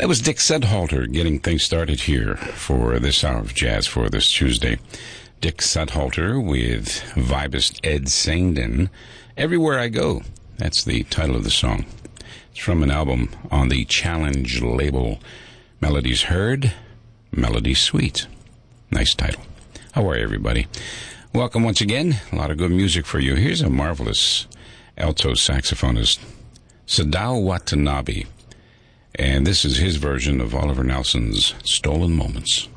That was Dick Sedhalter getting things started here for this hour of jazz for this Tuesday. Dick Sedhalter with vibist Ed Sandin. Everywhere I Go. That's the title of the song. It's from an album on the Challenge label. Melodies Heard, Melodies Sweet. Nice title. How are you, everybody? Welcome once again. A lot of good music for you. Here's a marvelous alto saxophonist, Sadao Watanabe. And this is his version of Oliver Nelson's Stolen Moments.